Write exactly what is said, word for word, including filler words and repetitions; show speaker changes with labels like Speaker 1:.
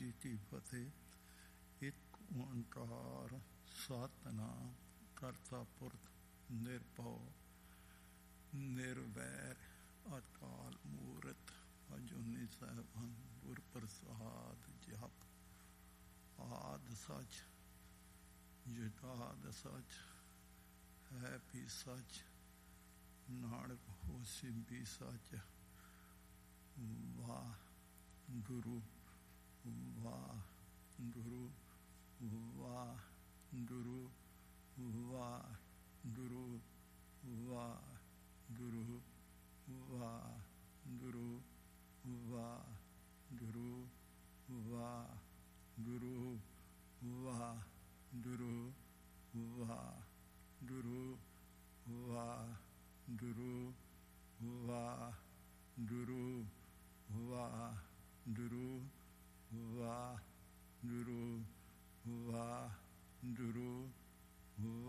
Speaker 1: ਜੀ ਕੀ ਫਤਿਹ। ਇੱਕ ਓਂਕਾਰ ਸਤਿਨਾਮ ਕਰਤਾ ਪੁਰਖ ਨਿਰਭਉ ਨਿਰਵੈਰ ਅਕਾਲ ਮੂਰਤ ਅਜੂਨੀ ਸੈਭੰ ਗੁਰ ਪ੍ਰਸਾਦ ਜਪ। ਆਦਿ ਸੱਚ ਜੁਗਾਦਿ ਸੱਚ ਹੈ ਵੀ ਸੱਚ ਨਾਨਕ ਹੋਸੀ ਵੀ ਸੱਚ। ਵਾਹਿਗੁਰੂ ਵਾਹਿਗੁਰੂ ਵਾਹਿਗੁਰੂ ਵਾਹਿਗੁਰੂ ਵਾਹਿਗੁਰੂ ਵਾਹਿਗੁਰੂ ਵਾਹਿਗੁਰੂ ਵਾਹਿਗੁਰੂ ਵਾਹਿਗੁਰੂ ਵਾਹਿਗੁਰੂ ਵਾਹਿਗੁਰੂ ਵਾਹਿਗੁਰੂ ਵਾਹਿਗੁਰੂ ਵਾਹਿਗੁਰੂ ਵਾਹਿਗੁਰੂ ਵਾਹਿਗੁਰੂ